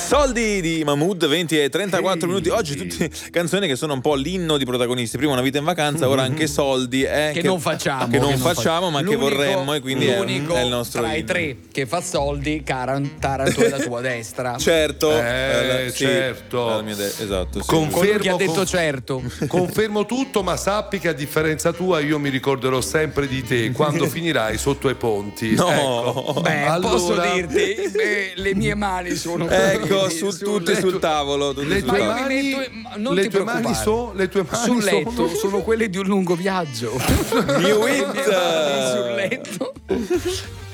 Soldi di Mahmood, 20 e 34 minuti. Oggi tutte canzoni che sono un po' l'inno di protagonisti. Prima Una vita in vacanza, ora anche Soldi. Che non facciamo. Che non facciamo, ma che vorremmo. E quindi è il nostro tra i inno. tre che fa Soldi, Taranto è la tua destra. Certo. Certo. Esatto. Sì. Colui che ha detto certo. Confermo tutto, ma sappi che a differenza tua io mi ricorderò sempre di te quando finirai sotto i ponti. No. Ecco. Beh, allora, posso dirti, le mie mani sono ecco, tutte sul tavolo. Le tue mani, non le ti tue mani preoccupare. sul letto sono quelle di un lungo viaggio. New Hit. sul letto.